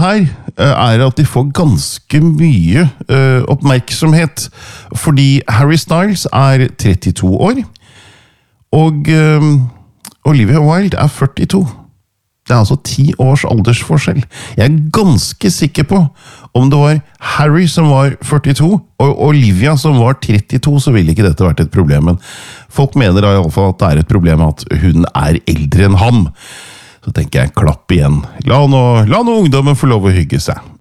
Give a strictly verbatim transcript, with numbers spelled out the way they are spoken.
her er at de får ganske mye uh, oppmerksomhet, fordi Harry Styles er trettito år, og uh, Olivia Wilde er førtito. Det er altså ti års aldersforskjell. Jeg er ganske sikker på om det var Harry som var førtito, og Olivia som var trettito, så ville ikke dette vært et problem. Men folk mener da i alle fall at det er et problem at hun er eldre enn ham. Så tenker jeg, klapp igjen. La nå, la nå ungdommen få lov å hygge seg.